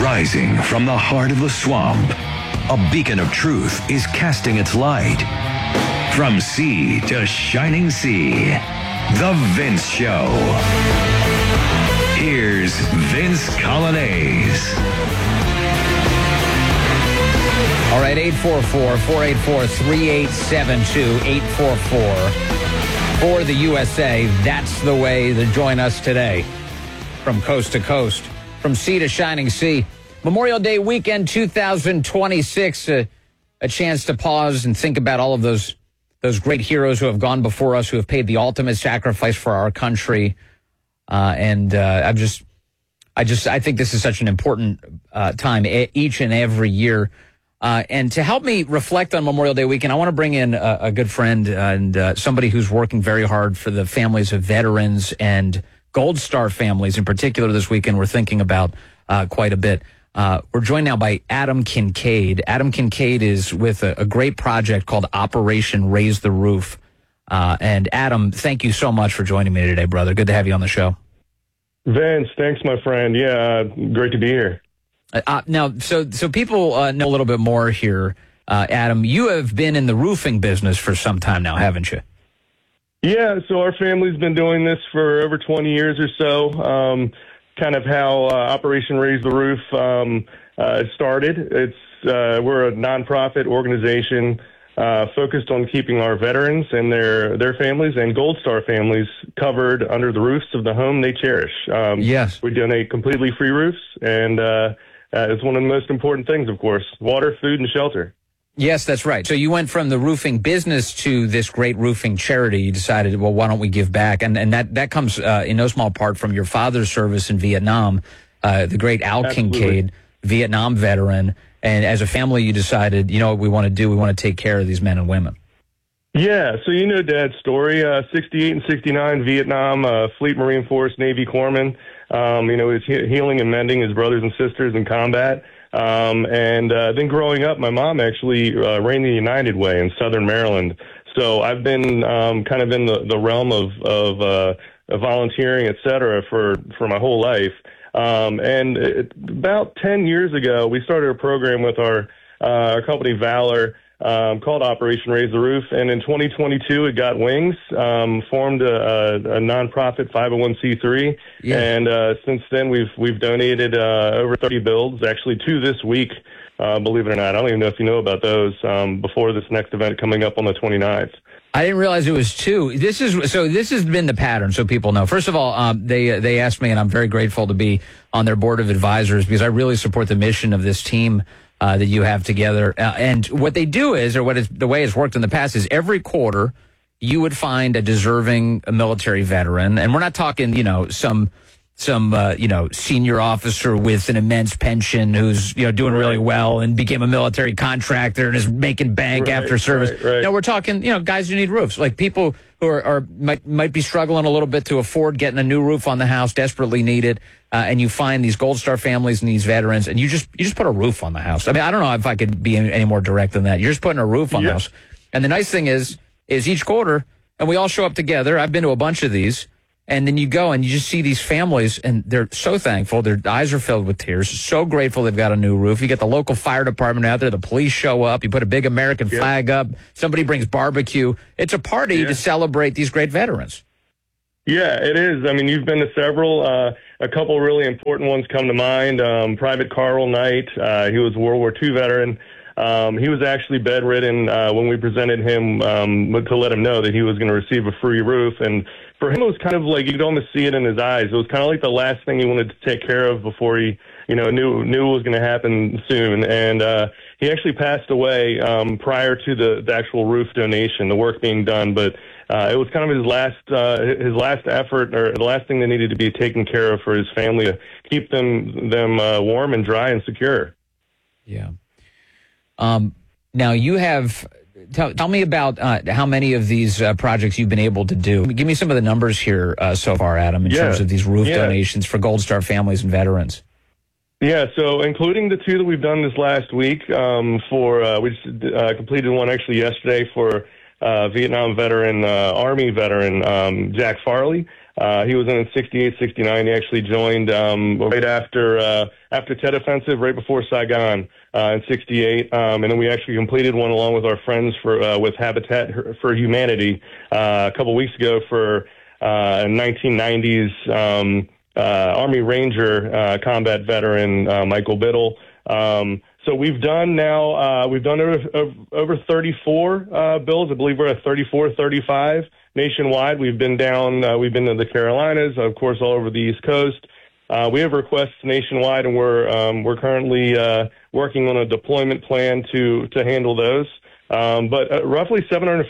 Rising from the heart of the swamp, a beacon of truth is casting its light. From sea to shining sea, The Vince Show. Here's Vince Coglianese. All right, 844-484-3872, 844 for the USA. That's the way to join us today. From coast to coast, from sea to shining sea. Memorial Day weekend 2026, a chance to pause and think about all of those great heroes who have gone before us, who have paid the ultimate sacrifice for our country. I think this is such an important time each and every year. And to help me reflect on Memorial Day weekend, I want to bring in a good friend and somebody who's working very hard for the families of veterans and Gold Star families in particular this weekend. We're thinking about quite a bit. We're joined now by Adam Kincaid. Adam Kincaid is with a great project called Operation Raise the Roof. And Adam, thank you so much for joining me today, brother. Good to have you on the show. Vince, thanks, my friend. Yeah, great to be here. Now, so people know a little bit more here. Adam, you have been in the roofing business for some time now, haven't you? Yeah, so our family's been doing this for over 20 years or so. Kind of how Operation Raise the Roof started. We're a nonprofit organization focused on keeping our veterans and their families and Gold Star families covered under the roofs of the home they cherish. Yes. We donate completely free roofs, and it's one of the most important things, of course, water, food, and shelter. Yes, that's right. So you went from the roofing business to this great roofing charity. You decided, well, why don't we give back? And that comes in no small part from your father's service in Vietnam, the great Al Absolutely. Kincaid, Vietnam veteran. And as a family, you decided, you know what we want to do? We want to take care of these men and women. Yeah, so you know Dad's story. 68 and 69, Vietnam, Fleet Marine Force, Navy corpsman. He's healing and mending his brothers and sisters in combat. And then growing up, my mom actually ran the United Way in Southern Maryland. So I've been kind of in the realm of volunteering, et cetera, for my whole life. About 10 years ago, we started a program with our company Valor called Operation Raise the Roof. And in 2022, it got wings, formed a nonprofit 501c3. Yeah. And since then, we've donated over 30 builds, actually 2 this week, believe it or not. I don't even know if you know about those before this next event coming up on the 29th. I didn't realize it was 2. This has been the pattern, so people know. First of all, they asked me, and I'm very grateful to be on their board of advisors because I really support the mission of this team that you have together. And what they do is, or the way it's worked in the past is every quarter you would find a deserving military veteran. And we're not talking, some senior officer with an immense pension who's, doing really well and became a military contractor and is making bank after service. Right. No, we're talking, guys who need roofs, like people who might be struggling a little bit to afford getting a new roof on the house, desperately need it. And you find these Gold Star families and these veterans, and you just put a roof on the house. I mean, I don't know if I could be any more direct than that. You're just putting a roof on the house. And the nice thing is each quarter, and we all show up together. I've been to a bunch of these. And then you go and you just see these families, and they're so thankful. Their eyes are filled with tears. So grateful they've got a new roof. You get the local fire department out there. The police show up. You put a big American flag up. Somebody brings barbecue. It's a party to celebrate these great veterans. Yeah, it is. I mean, you've been to several. A couple really important ones come to mind. Private Carl Knight. He was a World War II veteran. He was actually bedridden when we presented him to let him know that he was going to receive a free roof. And for him, it was kind of like you could almost see it in his eyes. It was kind of like the last thing he wanted to take care of before he, knew it was going to happen soon. And he actually passed away prior to the actual roof donation, the work being done. But it was kind of his last effort, or the last thing that needed to be taken care of for his family to keep them warm and dry and secure. Yeah. Now you have. Tell me about how many of these projects you've been able to do. Give me some of the numbers here so far, Adam, in terms of these roof donations for Gold Star families and veterans. Yeah, so including the 2 that we've done this last week, we just completed one actually yesterday for Vietnam veteran, Army veteran, Jack Farley. He was in 68, 69. He actually joined right after Tet Offensive, right before Saigon in 68. And then we actually completed one along with our friends with Habitat for Humanity a couple weeks ago for 1990s Army Ranger combat veteran Michael Biddle. So we've done over 34 bills. I believe we're at 34, 35 nationwide. We've been we've been to the Carolinas, of course, all over the East Coast. We have requests nationwide, and we're currently working on a deployment plan to handle those. But roughly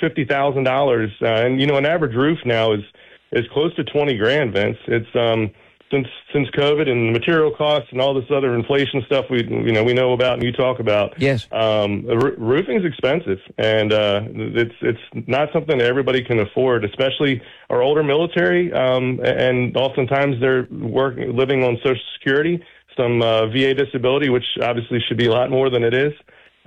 $750,000, and an average roof now is close to 20 grand, Vince. It's since COVID and the material costs and all this other inflation stuff we know about and you talk about. Yes. Roofing's expensive, and it's not something that everybody can afford, especially our older military. And oftentimes they're living on Social Security, some VA disability, which obviously should be a lot more than it is.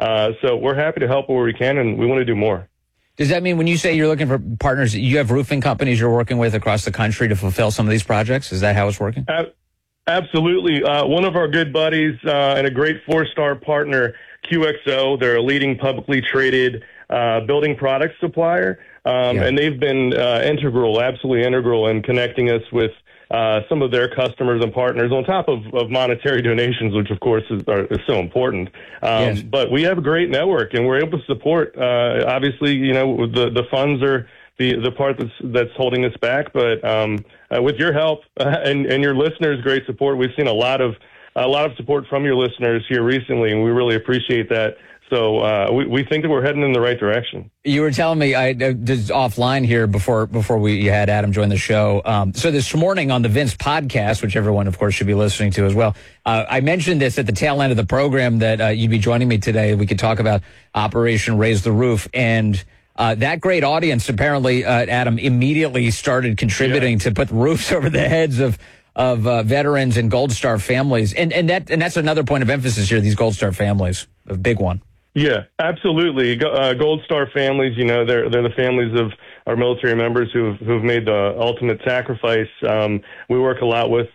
So we're happy to help where we can, and we want to do more. Does that mean when you say you're looking for partners, you have roofing companies you're working with across the country to fulfill some of these projects? Is that how it's working? Absolutely. One of our good buddies and a great 4-star partner, QXO, they're a leading publicly traded building products supplier. And they've been absolutely integral in connecting us with some of their customers and partners on top of monetary donations, which of course is so important. Yes. But we have a great network, and we're able to support. Obviously, the funds are the part that's holding us back. But with your help and your listeners' great support, we've seen a lot of support from your listeners here recently, and we really appreciate that. So we think that we're heading in the right direction. You were telling me just offline here before you had Adam join the show. So this morning on the Vince podcast, which everyone, of course, should be listening to as well, I mentioned this at the tail end of the program that you'd be joining me today. We could talk about Operation Raise the Roof. And that great audience, apparently, Adam, immediately started contributing to put roofs over the heads of veterans and Gold Star families. And that's another point of emphasis here, these Gold Star families, a big one. Yeah, absolutely. Gold Star families, they're the families of our military members who've made the ultimate sacrifice. We work a lot with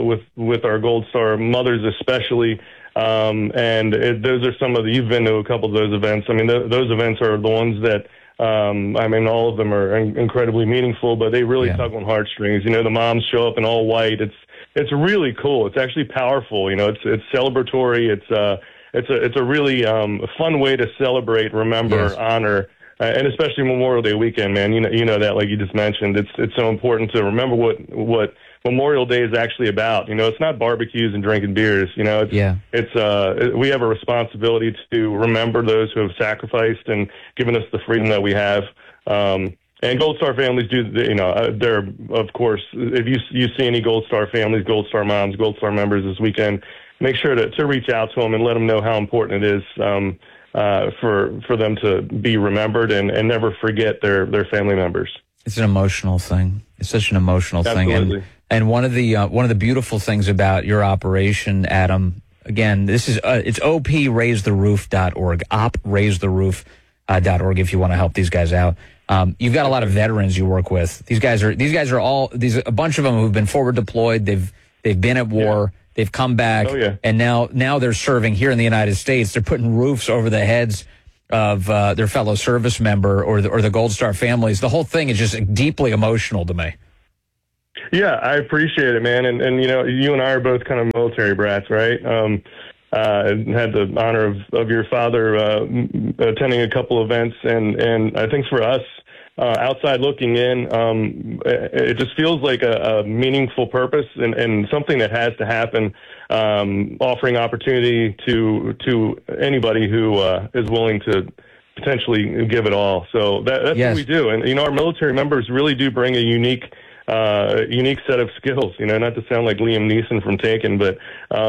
our Gold Star mothers, especially. Those are you've been to a couple of those events. I mean, those events are the ones that, all of them are incredibly meaningful, but they really tug on heartstrings. The moms show up in all white. It's really cool. It's actually powerful. It's celebratory. It's a really fun way to celebrate, remember, honor, and especially Memorial Day weekend, man. You know that, like you just mentioned. It's so important to remember what Memorial Day is actually about. It's not barbecues and drinking beers. We have a responsibility to remember those who have sacrificed and given us the freedom that we have. And Gold Star families do, they're, of course, if you see any Gold Star families, Gold Star moms, Gold Star members this weekend, make sure to reach out to them and let them know how important it is for them to be remembered and never forget their family members. It's an emotional thing. It's such an emotional thing. And one of the beautiful things about your operation, Adam, again, this is it's opraisetheroof.org, opraisetheroof.org if you want to help these guys out. You've got a lot of veterans you work with. These guys are a bunch of them who've been forward deployed. They've been at war. Yeah. They've come back, and now they're serving here in the United States. They're putting roofs over the heads of their fellow service member or the Gold Star families. The whole thing is just deeply emotional to me. Yeah, I appreciate it, man. And you and I are both kind of military brats, right? I had the honor of your father attending a couple events, and I think for us, outside looking in, it just feels like a meaningful purpose and something that has to happen, offering opportunity to anybody who is willing to potentially give it all. So that's what we do. And, our military members really do bring a unique set of skills, not to sound like Liam Neeson from Taken, but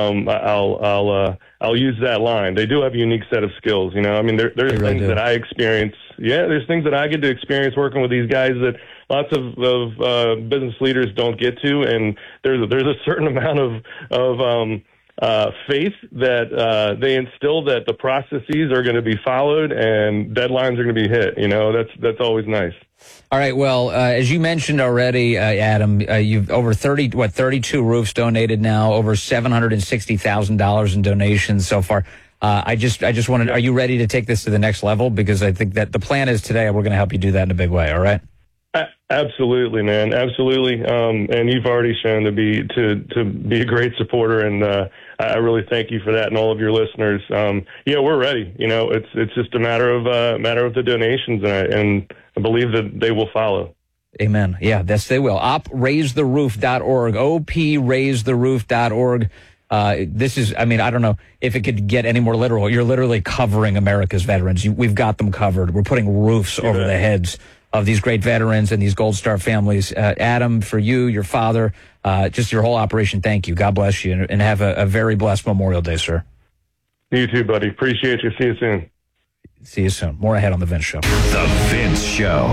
I'll use that line. They do have a unique set of skills. There's things that I experience. Yeah, there's things that I get to experience working with these guys that lots of business leaders don't get to, and there's a certain amount of faith that they instill that the processes are going to be followed and deadlines are going to be hit. That's always nice. All right. Well, as you mentioned already, Adam, you've over 32 roofs donated now, over $760,000 in donations so far. I just wanted, are you ready to take this to the next level? Because I think that the plan is today, we're going to help you do that in a big way. All right. Absolutely, man. Absolutely. And you've already shown to be a great supporter. And, I really thank you for that and all of your listeners. We're ready. It's just a matter of the donations, and I believe that they will follow. Amen. Yeah, yes, they will. OpRaiseTheRoof.org, OPRaiseTheRoof.org. This is, I don't know if it could get any more literal. You're literally covering America's veterans. We've got them covered. We're putting roofs over the heads of these great veterans and these Gold Star families. Adam, for you, your father, just your whole operation, thank you. God bless you, and have a very blessed Memorial Day, sir. You too, buddy. Appreciate you. See you soon. See you soon. More ahead on The Vince Show. The Vince Show.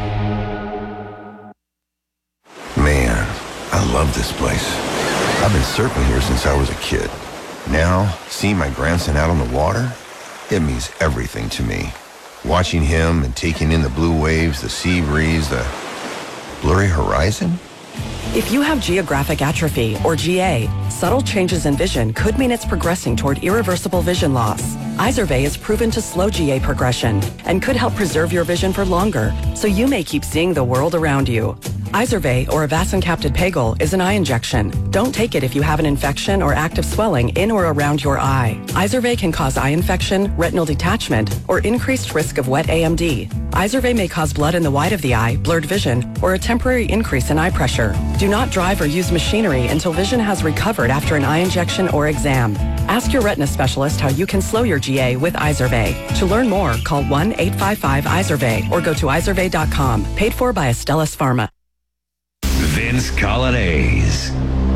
Man, I love this place. I've been surfing here since I was a kid. Now, seeing my grandson out on the water, it means everything to me. Watching him and taking in the blue waves, the sea breeze, the blurry horizon. If you have geographic atrophy, or GA, subtle changes in vision could mean it's progressing toward irreversible vision loss. Izervay is proven to slow GA progression and could help preserve your vision for longer, so you may keep seeing the world around you. Izervay, or avacincaptad pegol, is an eye injection. Don't take it if you have an infection or active swelling in or around your eye. Izervay can cause eye infection, retinal detachment, or increased risk of wet AMD. Izervay may cause blood in the white of the eye, blurred vision, or a temporary increase in eye pressure. Do not drive or use machinery until vision has recovered after an eye injection or exam. Ask your retina specialist how you can slow your GA with Izervay. To learn more, call 1-855-IZERVAY or go to izervay.com. Paid for by Astellas Pharma. Vince Colonnese.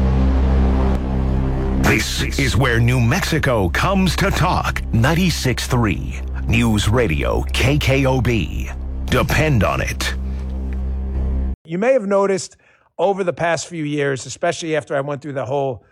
This is where New Mexico comes to talk. 96.3 News Radio KKOB. Depend on it. You may have noticed over the past few years, especially after I went through the whole,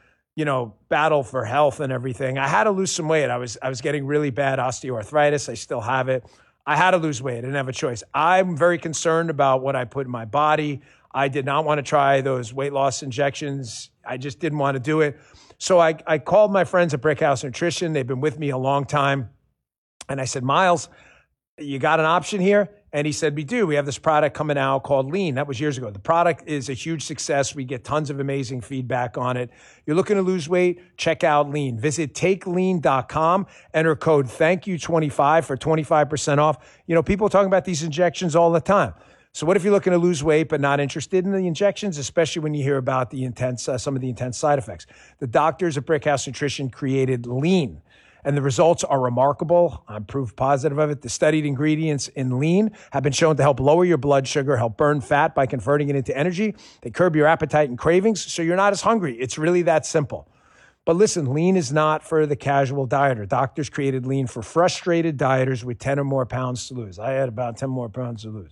battle for health and everything, I had to lose some weight. I was getting really bad osteoarthritis. I still have it. I had to lose weight. I didn't have a choice. I'm very concerned about what I put in my body. I did not want to try those weight loss injections. I just didn't want to do it. So I called my friends at Brickhouse Nutrition. They've been with me a long time. And I said, Miles, you got an option here? And he said, we do. We have this product coming out called Lean. That was years ago. The product is a huge success. We get tons of amazing feedback on it. You're looking to lose weight? Check out Lean. Visit takelean.com. Enter code THANKYOU25 for 25% off. People are talking about these injections all the time. So what if you're looking to lose weight but not interested in the injections, especially when you hear about the some of the intense side effects? The doctors at Brickhouse Nutrition created Lean, and the results are remarkable. I'm proof positive of it. The studied ingredients in Lean have been shown to help lower your blood sugar, help burn fat by converting it into energy. They curb your appetite and cravings, so you're not as hungry. It's really that simple. But listen, Lean is not for the casual dieter. Doctors created Lean for frustrated dieters with 10 or more pounds to lose. I had about 10 more pounds to lose.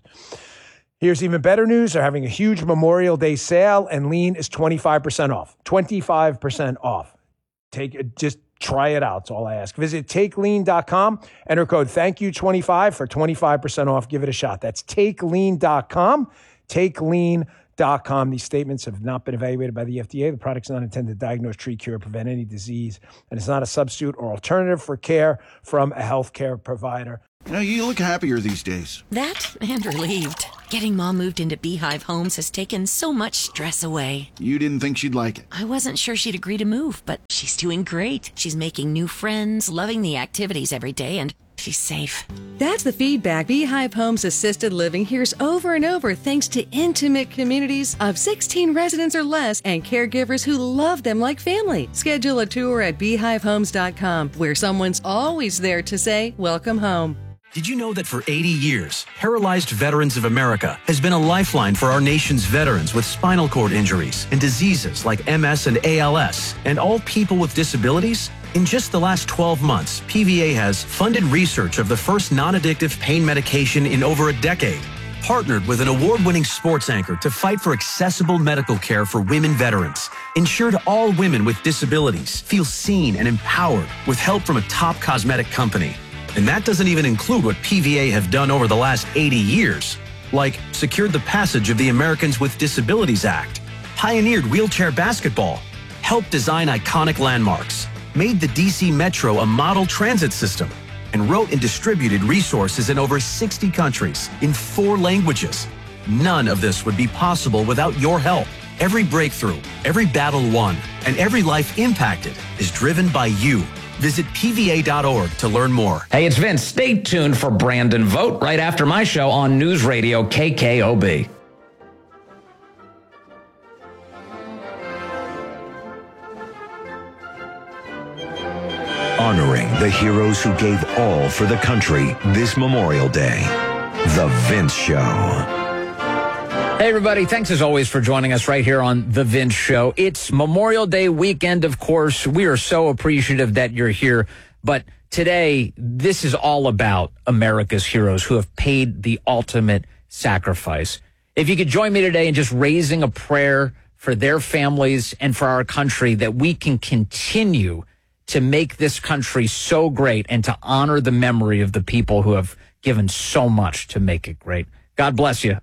Here's even better news. They're having a huge Memorial Day sale, and Lean is 25% off. 25% off. Just try it out. That's all I ask. Visit takelean.com. Enter code THANKYOU25 for 25% off. Give it a shot. That's takelean.com. Takelean.com. These statements have not been evaluated by the FDA. The product's not intended to diagnose, treat, cure, or prevent any disease, and it's not a substitute or alternative for care from a healthcare provider. You look happier these days. That and relieved. Getting Mom moved into Beehive Homes has taken so much stress away. You didn't think she'd like it. I wasn't sure she'd agree to move, but she's doing great. She's making new friends, loving the activities every day, and she's safe. That's the feedback Beehive Homes Assisted Living hears over and over thanks to intimate communities of 16 residents or less and caregivers who love them like family. Schedule a tour at beehivehomes.com where someone's always there to say, welcome home. Did you know that for 80 years, Paralyzed Veterans of America has been a lifeline for our nation's veterans with spinal cord injuries and diseases like MS and ALS, and all people with disabilities? In just the last 12 months, PVA has funded research of the first non-addictive pain medication in over a decade, partnered with an award-winning sports anchor to fight for accessible medical care for women veterans, ensured all women with disabilities feel seen and empowered with help from a top cosmetic company. And that doesn't even include what PVA have done over the last 80 years, like secured the passage of the Americans with Disabilities Act, pioneered wheelchair basketball, helped design iconic landmarks, made the DC Metro a model transit system, and wrote and distributed resources in over 60 countries in 4 languages. None of this would be possible without your help. Every breakthrough, every battle won, and every life impacted is driven by you. Visit PVA.org to learn more. Hey, it's Vince. Stay tuned for Brandon Vote right after my show on News Radio KKOB. Honoring the heroes who gave all for the country this Memorial Day. The Vince Show. Hey, everybody. Thanks, as always, for joining us right here on The Vince Show. It's Memorial Day weekend, of course. We are so appreciative that you're here. But today, this is all about America's heroes who have paid the ultimate sacrifice. If you could join me today in just raising a prayer for their families and for our country, that we can continue to make this country so great and to honor the memory of the people who have given so much to make it great. God bless you.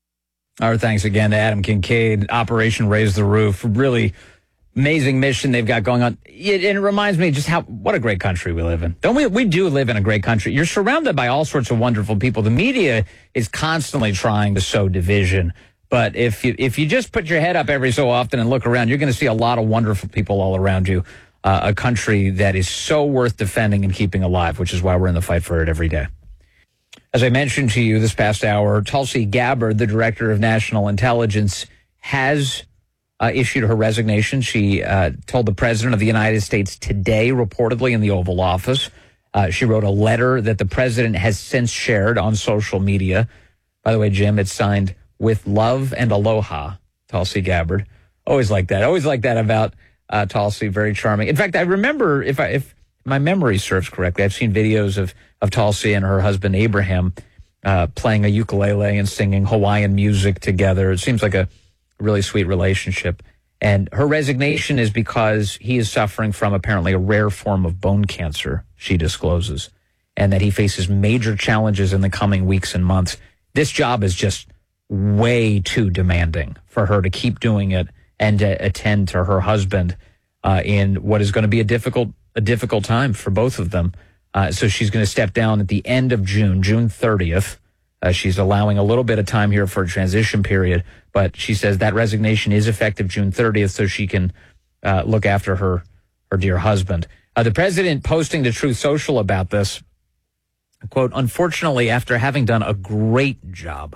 Our thanks again to Adam Kincaid, Operation Raise the Roof. Really amazing mission they've got going on. It reminds me just what a great country we live in. Don't we? We do live in a great country. You're surrounded by all sorts of wonderful people. The media is constantly trying to sow division. But if you just put your head up every so often and look around, you're going to see a lot of wonderful people all around you. A country that is so worth defending and keeping alive, which is why we're in the fight for it every day. As I mentioned to you this past hour, Tulsi Gabbard, the Director of National Intelligence, has issued her resignation. She told the President of the United States today, reportedly in the Oval Office. She wrote a letter that the President has since shared on social media. By the way, Jim, it's signed "With love and aloha," Tulsi Gabbard. Always like that. Always like that about Tulsi. Very charming. In fact, I remember, if my memory serves correctly, I've seen videos of Tulsi and her husband Abraham playing a ukulele and singing Hawaiian music together. It seems like a really sweet relationship. And her resignation is because he is suffering from apparently a rare form of bone cancer, she discloses, and that he faces major challenges in the coming weeks and months. This job is just way too demanding for her to keep doing it and to attend to her husband in what is going to be a difficult time for both of them. So she's going to step down at the end of June 30th. She's allowing a little bit of time here for a transition period, but she says that resignation is effective June 30th so she can look after her dear husband. The president posting to Truth Social about this, quote, "Unfortunately, after having done a great job,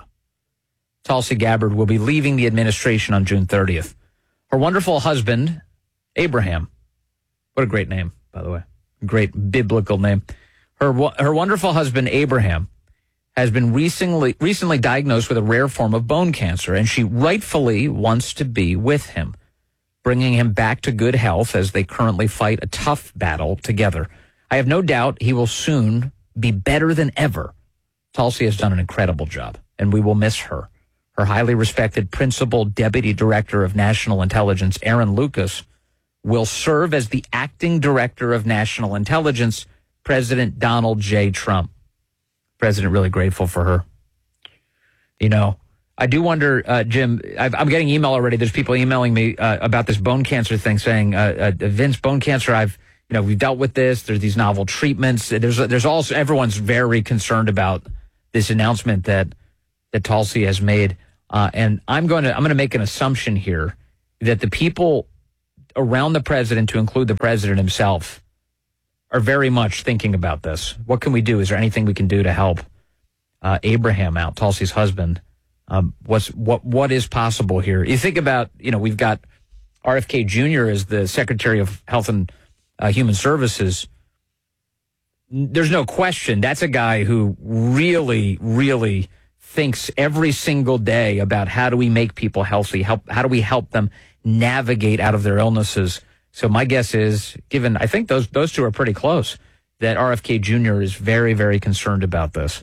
Tulsi Gabbard will be leaving the administration on June 30th. Her wonderful husband, Abraham," what a great name, by the way, great biblical name. Her wonderful husband, Abraham, has been recently diagnosed with a rare form of bone cancer, and she rightfully wants to be with him, bringing him back to good health as they currently fight a tough battle together. "I have no doubt he will soon be better than ever. Tulsi has done an incredible job, and we will miss her." Her highly respected principal deputy director of national intelligence, Aaron Lucas, will serve as the acting director of national intelligence, President Donald J. Trump. President really grateful for her. You know, I do wonder, Jim, I'm getting email already. There's people emailing me about this bone cancer thing saying, Vince, bone cancer, we've dealt with this. There's these novel treatments. There's also, everyone's very concerned about this announcement that Tulsi has made. And I'm going to make an assumption here that the people around the president, to include the president himself, are very much thinking about this. What can we do? Is there anything we can do to help Abraham out, Tulsi's husband? What is possible here? You think about, we've got RFK Jr. as the Secretary of Health and Human Services. There's no question that's a guy who really, really thinks every single day about how do we make people healthy, how do we help them navigate out of their illnesses. So my guess is, given I think those two are pretty close, that RFK Jr. is very, very concerned about this.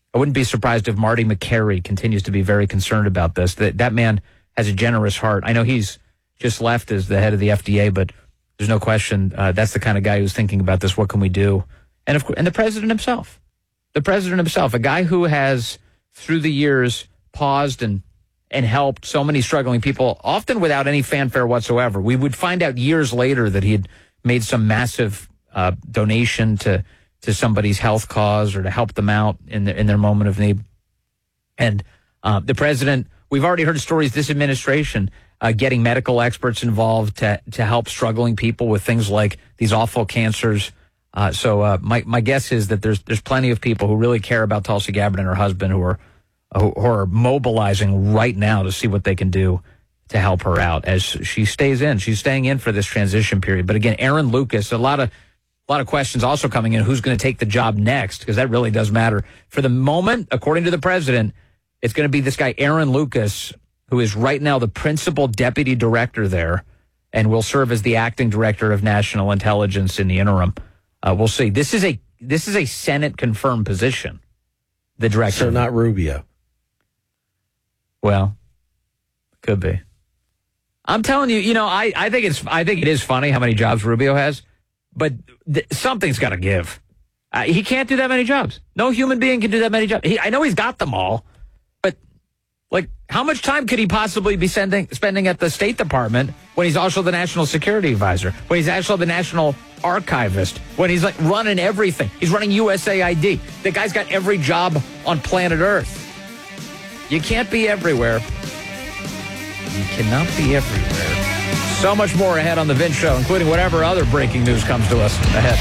I wouldn't be surprised if Marty McCary continues to be very concerned about this. That man has a generous heart. I know he's just left as the head of the FDA, but there's no question that's the kind of guy who's thinking about this. What can we do? And the president himself. The president himself, a guy who has, through the years, paused and helped so many struggling people, often without any fanfare whatsoever. We would find out years later that he had made some massive donation to somebody's health cause or to help them out in their moment of need. And the president, we've already heard stories this administration getting medical experts involved to help struggling people with things like these awful cancers. So my guess is that there's plenty of people who really care about Tulsi Gabbard and her husband who are mobilizing right now to see what they can do to help her out as she stays in. She's staying in for this transition period. But again, Aaron Lucas, a lot of questions also coming in. Who's going to take the job next? Because that really does matter. For the moment, according to the president, it's going to be this guy, Aaron Lucas, who is right now the principal deputy director there and will serve as the acting director of national intelligence in the interim. We'll see. This is a Senate confirmed position. The director. So not Rubio. Well, could be. I'm telling you, I think it is funny how many jobs Rubio has, but something's got to give. He can't do that many jobs. No human being can do that many jobs. I know he's got them all, but how much time could he possibly be spending at the State Department when he's also the national security advisor, when he's also the national archivist, when he's running everything? He's running USAID. The guy's got every job on planet Earth. You can't be everywhere. You cannot be everywhere. So much more ahead on The Vince Show, including whatever other breaking news comes to us ahead.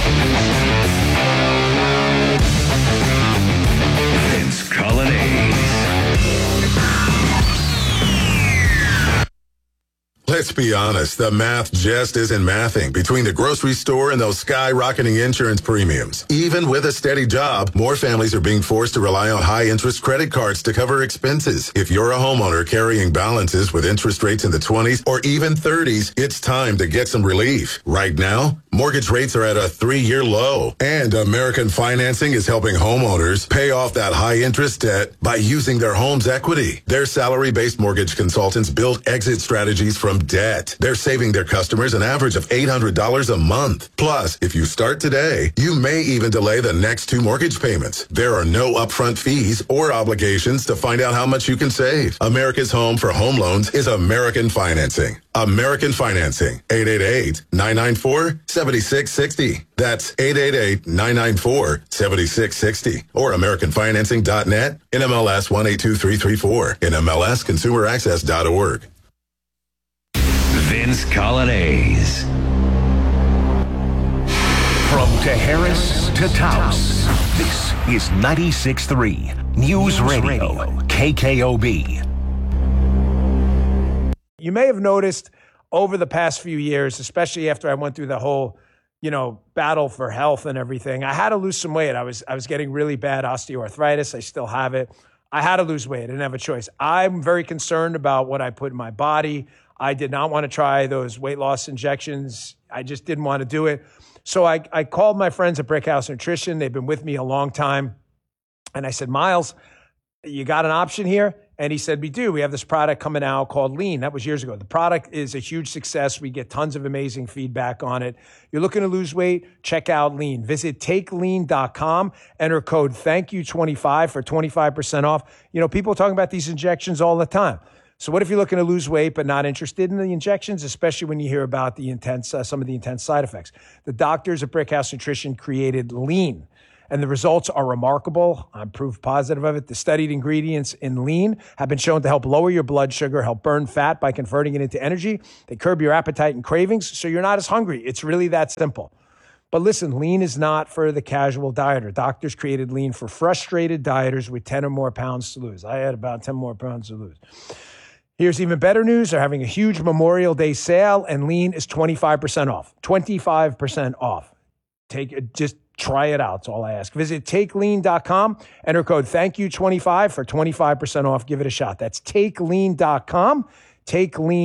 Vince Coglianese. Let's be honest, the math just isn't mathing between the grocery store and those skyrocketing insurance premiums. Even with a steady job, more families are being forced to rely on high-interest credit cards to cover expenses. If you're a homeowner carrying balances with interest rates in the 20s or even 30s, it's time to get some relief. Right now, mortgage rates are at a 3-year low, and American Financing is helping homeowners pay off that high-interest debt by using their home's equity. Their salary-based mortgage consultants build exit strategies from debt. They're saving their customers an average of $800 a month. Plus, if you start today, you may even delay the next 2 mortgage payments. There are no upfront fees or obligations to find out how much you can save. America's home for home loans is American Financing. American Financing, 888-994-7660. That's 888-994-7660. Or AmericanFinancing.net, NMLS 182334, NMLSConsumerAccess.org. Vince Coglianese. From Harris to Taos, this is 96.3 News Radio, KKOB. You may have noticed over the past few years, especially after I went through the whole, battle for health and everything, I had to lose some weight. I was getting really bad osteoarthritis. I still have it. I had to lose weight. I didn't have a choice. I'm very concerned about what I put in my body. I did not want to try those weight loss injections. I just didn't want to do it. So I called my friends at Brickhouse Nutrition. They've been with me a long time. And I said, Miles, you got an option here? And he said, we do. We have this product coming out called Lean. That was years ago. The product is a huge success. We get tons of amazing feedback on it. You're looking to lose weight? Check out Lean. Visit takelean.com. Enter code THANKYOU25 for 25% off. People are talking about these injections all the time. So what if you're looking to lose weight but not interested in the injections, especially when you hear about the some of the intense side effects? The doctors at Brickhouse Nutrition created Lean, and the results are remarkable. I'm proof positive of it. The studied ingredients in Lean have been shown to help lower your blood sugar, help burn fat by converting it into energy. They curb your appetite and cravings, so you're not as hungry. It's really that simple. But listen, Lean is not for the casual dieter. Doctors created Lean for frustrated dieters with 10 or more pounds to lose. I had about 10 more pounds to lose. Here's even better news. They're having a huge Memorial Day sale, and Lean is 25% off. 25% off. Just try it out. That's all I ask. Visit takelean.com. Enter code THANKYOU25 for 25% off. Give it a shot. That's takelean.com. Takelean.com.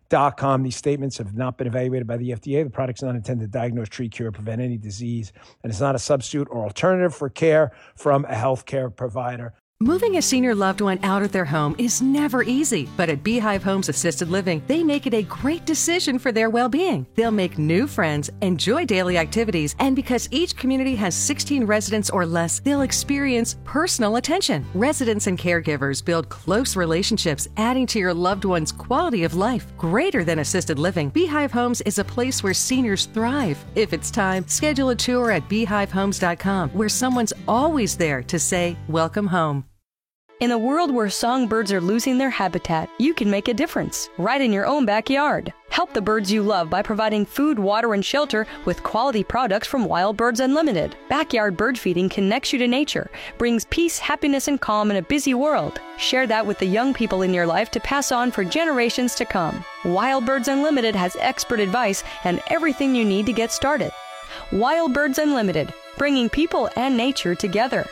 .com. These statements have not been evaluated by the FDA. The product's not intended to diagnose, treat, cure, prevent any disease, and it's not a substitute or alternative for care from a healthcare provider. Moving a senior loved one out of their home is never easy, but at Beehive Homes Assisted Living, they make it a great decision for their well-being. They'll make new friends, enjoy daily activities, and because each community has 16 residents or less, they'll experience personal attention. Residents and caregivers build close relationships, adding to your loved one's quality of life. Greater than assisted living, Beehive Homes is a place where seniors thrive. If it's time, schedule a tour at beehivehomes.com, where someone's always there to say, welcome home. In a world where songbirds are losing their habitat, you can make a difference, right in your own backyard. Help the birds you love by providing food, water, and shelter with quality products from Wild Birds Unlimited. Backyard bird feeding connects you to nature, brings peace, happiness, and calm in a busy world. Share that with the young people in your life to pass on for generations to come. Wild Birds Unlimited has expert advice and everything you need to get started. Wild Birds Unlimited, bringing people and nature together.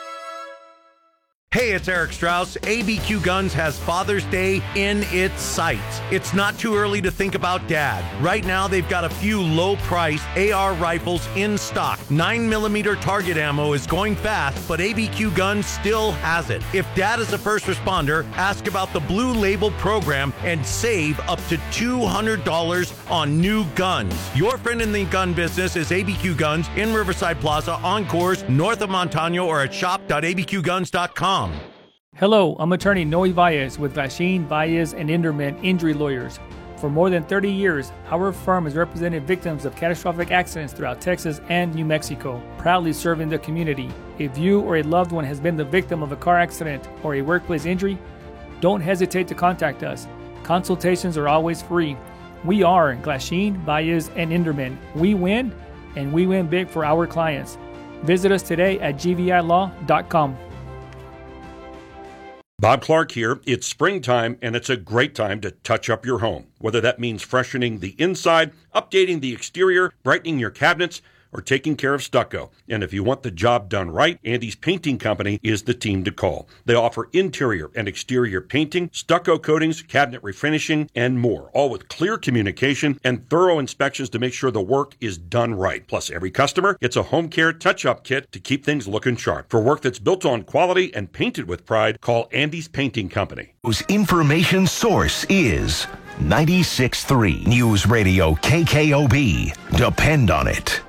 Hey, it's Eric Strauss. ABQ Guns has Father's Day in its sights. It's not too early to think about Dad. Right now, they've got a few low-priced AR rifles in stock. 9mm target ammo is going fast, but ABQ Guns still has it. If Dad is a first responder, ask about the Blue Label program and save up to $200 on new guns. Your friend in the gun business is ABQ Guns in Riverside Plaza, on Coors, north of Montano, or at shop.abqguns.com. Hello, I'm attorney Noe Valles with Glasheen, Valles, and Inderman Injury Lawyers. For more than 30 years, our firm has represented victims of catastrophic accidents throughout Texas and New Mexico, proudly serving the community. If you or a loved one has been the victim of a car accident or a workplace injury, don't hesitate to contact us. Consultations are always free. We are Glasheen, Valles, and Inderman. We win, and we win big for our clients. Visit us today at gvilaw.com. Bob Clark here. It's springtime, and it's a great time to touch up your home. Whether that means freshening the inside, updating the exterior, brightening your cabinets, or taking care of stucco. And if you want the job done right, Andy's Painting Company is the team to call. They offer interior and exterior painting, stucco coatings, cabinet refinishing, and more, all with clear communication and thorough inspections to make sure the work is done right. Plus, every customer gets a home care touch-up kit to keep things looking sharp. For work that's built on quality and painted with pride, call Andy's Painting Company. Whose information source is 96.3 News Radio KKOB. Depend on it.